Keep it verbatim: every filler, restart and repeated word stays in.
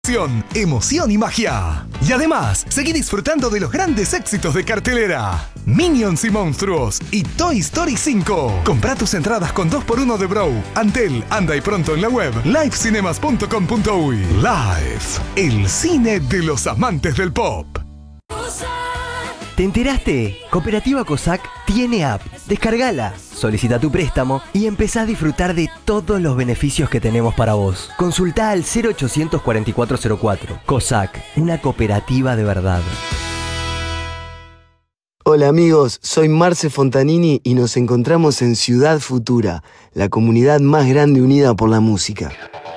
Emoción y magia. Y además, seguí disfrutando de los grandes éxitos de cartelera. Minions y Monstruos y Toy Story cinco. Comprá tus entradas con dos por uno de Bro, Antel, anda y pronto en la web live cinemas punto com punto uy. Live, el cine de los amantes del pop. ¿Te enteraste? Cooperativa COSAC tiene app. Descargala, solicita tu préstamo y empezá a disfrutar de todos los beneficios que tenemos para vos. Consultá al cero ochocientos cuarenta y cuatro cero cuatro. COSAC, una cooperativa de verdad. Hola amigos, soy Marce Fontanini y nos encontramos en Ciudad Futura, la comunidad más grande unida por la música.